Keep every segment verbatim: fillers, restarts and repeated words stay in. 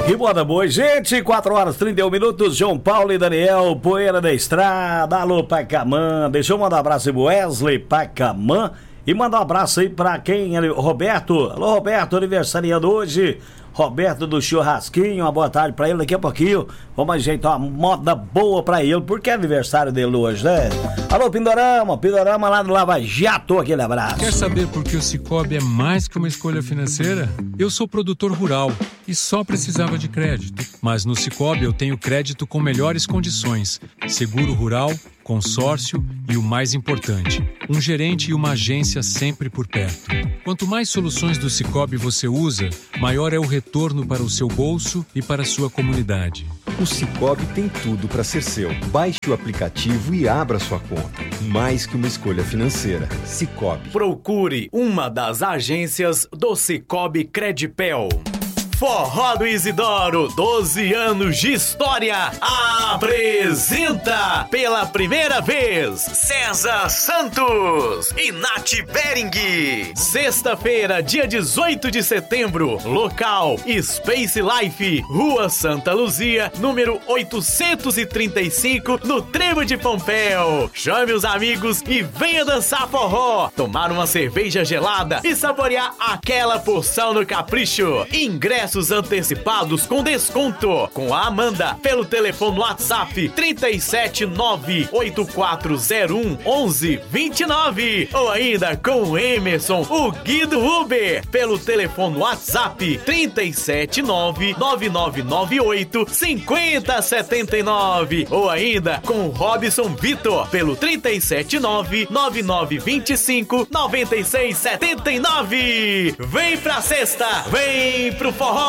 Que moda boa, gente. quatro horas e trinta e um minutos. João Paulo e Daniel, poeira da estrada. Alô, Pacamã. Deixa eu mandar um abraço aí pro Wesley Pacamã. E mandar um abraço aí pra quem? Roberto. Alô, Roberto, aniversariando hoje. Roberto do Churrasquinho, uma boa tarde pra ele. Daqui a pouquinho vamos ajeitar uma moda boa pra ele, porque é aniversário dele hoje, né? Alô, Pindorama, Pindorama lá do Lava Jato, aquele abraço. Quer saber por que o Sicoob é mais que uma escolha financeira? Eu sou produtor rural e só precisava de crédito. Mas no Sicoob eu tenho crédito com melhores condições, seguro rural, consórcio e o mais importante, um gerente e uma agência sempre por perto. Quanto mais soluções do Sicoob você usa, maior é o retorno para o seu bolso e para a sua comunidade. O Sicoob tem tudo para ser seu. Baixe o aplicativo e abra sua conta. Mais que uma escolha financeira. Sicoob. Procure uma das agências do Sicoob Credipel. Forró do Isidoro, doze anos de história, apresenta pela primeira vez César Santos e Nath Bering. Sexta-feira, dia dezoito de setembro, local Space Life, Rua Santa Luzia, número oitocentos e trinta e cinco, no Trevo de Pompéu. Chame os amigos e venha dançar forró, tomar uma cerveja gelada e saborear aquela porção no capricho. Ingresso antecipados com desconto com a Amanda pelo telefone WhatsApp trinta e sete nove oito quatro zero um onze vinte e nove ou ainda com o Emerson, o Guido Uber, pelo telefone WhatsApp trinta e sete nove nove nove nove oito cinco zero sete nove ou ainda com o Robson Vitor pelo trinta e sete nove nove nove dois cinco nove seis sete nove. Vem pra sexta, vem pro forró.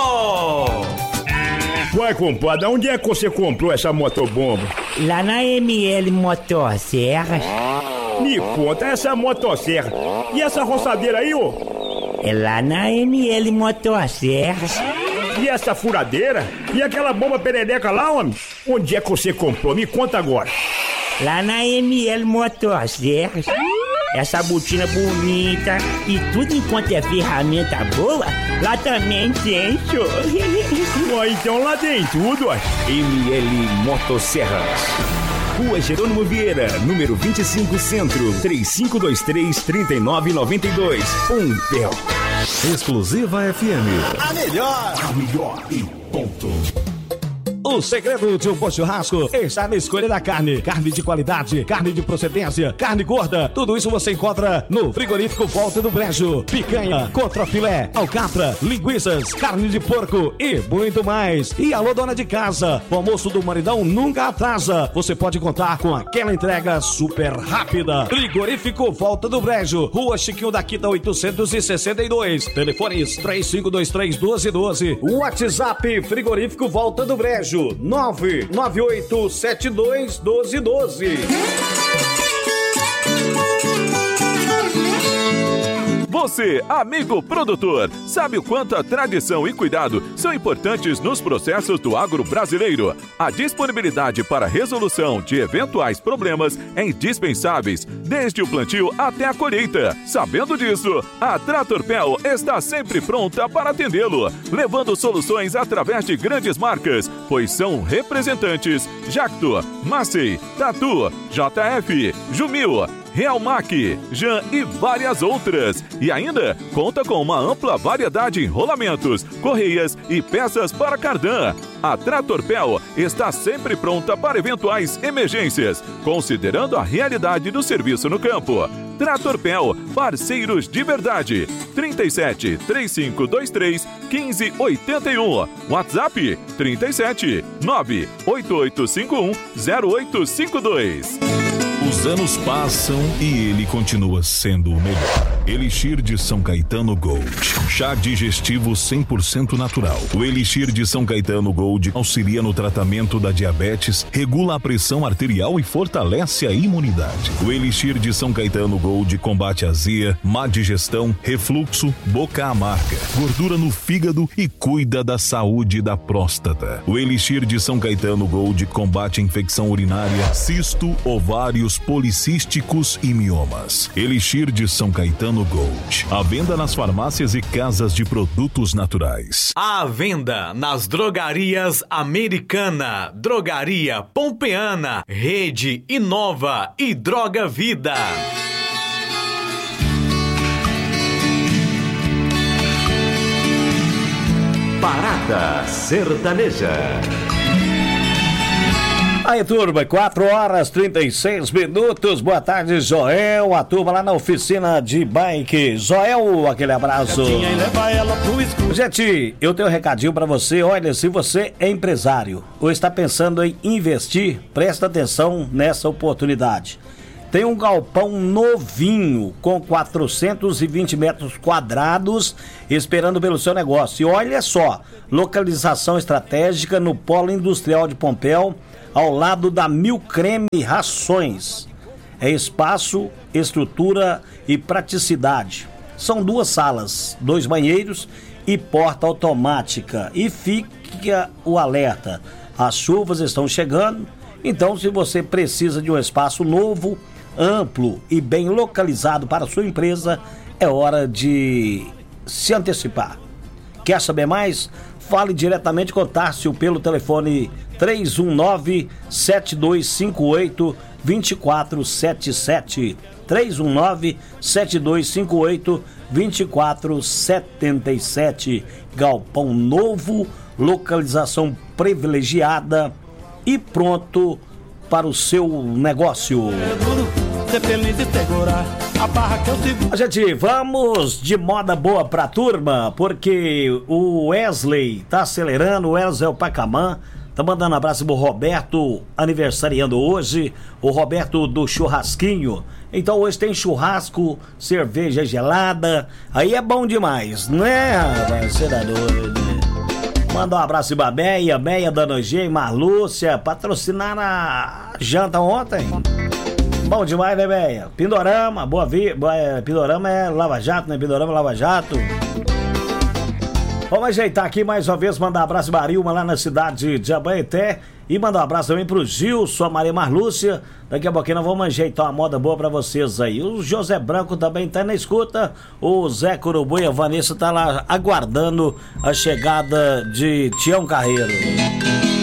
Uai, compadre, onde é que você comprou essa motobomba? Lá na M L Motosserras. Me conta, essa motosserra. E essa roçadeira aí, ô? É lá na M L Motosserras. E essa furadeira? E aquela bomba perereca lá, homem? Onde é que você comprou? Me conta agora. Lá na M L Motosserras. Essa botina bonita e tudo enquanto é ferramenta boa, lá também tem, show. Ó, então lá tem tudo, ó. M L Motosserras. Rua Jerônimo Vieira, número vinte e cinco Centro, três cinco dois três, três nove nove dois. Pompéu. Exclusiva F M. A melhor. A melhor e ponto. O segredo de um bom churrasco está na escolha da carne. Carne de qualidade, carne de procedência, carne gorda. Tudo isso você encontra no Frigorífico Volta do Brejo. Picanha, contrafilé, alcatra, linguiças, carne de porco e muito mais. E alô, dona de casa, o almoço do maridão nunca atrasa. Você pode contar com aquela entrega super rápida. Frigorífico Volta do Brejo, Rua Chiquinho da Quita oitocentos e sessenta e dois. Telefones três cinco dois três, um dois um dois. WhatsApp Frigorífico Volta do Brejo nove nove oito sete dois um dois um dois. Você, amigo produtor, sabe o quanto a tradição e cuidado são importantes nos processos do agro brasileiro? A disponibilidade para resolução de eventuais problemas é indispensáveis, desde o plantio até a colheita. Sabendo disso, a Tratorpel está sempre pronta para atendê-lo, levando soluções através de grandes marcas, pois são representantes Jacto, Massey, Tatu, J F, Jumil, Realmac, Jan e várias outras. E ainda conta com uma ampla variedade em rolamentos, correias e peças para cardan. A Tratorpel está sempre pronta para eventuais emergências, considerando a realidade do serviço no campo. Tratorpel, parceiros de verdade. trinta e sete, três cinco dois três, quinze oitenta e um. WhatsApp trinta e sete, nove oito oito cinco um, zero oito cinco dois. Os anos passam e ele continua sendo o melhor. Elixir de São Caetano Gold. Chá digestivo cem por cento natural. O Elixir de São Caetano Gold auxilia no tratamento da diabetes, regula a pressão arterial e fortalece a imunidade. O Elixir de São Caetano Gold combate azia, má digestão, refluxo, boca amarga, gordura no fígado e cuida da saúde da próstata. O Elixir de São Caetano Gold combate infecção urinária, cisto, ovários policísticos e miomas. Elixir de São Caetano Caetano Gold. À venda nas farmácias e casas de produtos naturais. À venda nas drogarias Americana, Drogaria Pompeana, Rede Inova e Droga Vida. Parada Sertaneja. Aí, turma, quatro horas e trinta e seis minutos. Boa tarde, Joel. A turma lá na oficina de bike. Joel, aquele abraço. Gente, eu tenho um recadinho pra você. Olha, se você é empresário ou está pensando em investir, presta atenção nessa oportunidade. Tem um galpão novinho com quatrocentos e vinte metros quadrados esperando pelo seu negócio. E olha só, localização estratégica no Polo Industrial de Pompéu, ao lado da Mil Creme Rações. É espaço, estrutura e praticidade. São duas salas, dois banheiros e porta automática. E fica o alerta, as chuvas estão chegando, então se você precisa de um espaço novo, amplo e bem localizado para a sua empresa, é hora de se antecipar. Quer saber mais? Fale diretamente com o Tárcio pelo telefone três um nove, sete dois cinco oito, dois quatro sete sete. três um nove, sete dois cinco oito, dois quatro sete sete. Galpão novo, localização privilegiada e pronto para o seu negócio. A gente, vamos de moda boa pra turma, porque o Wesley tá acelerando, o Wesley é o Pacamã, tá mandando um abraço pro Roberto, aniversariando hoje, o Roberto do Churrasquinho. Então hoje tem churrasco, cerveja gelada, aí é bom demais, né, rapaz? Você tá doido. Manda um abraço pra Beia, Beia, Dona G, Marlúcia, patrocinaram a janta ontem. Bom demais, né, Beia? Pindorama, boa vida. Pindorama é Lava Jato, né? Pindorama é Lava Jato. Vamos ajeitar aqui mais uma vez, mandar um abraço para Barilma lá na cidade de Abaeté. E mandar um abraço também pro Gilson, a Maria Marlúcia. Daqui a pouquinho nós vamos ajeitar uma moda boa pra vocês aí. O José Branco também tá na escuta. O Zé Curubu e a Vanessa tá lá aguardando a chegada de Tião Carreiro.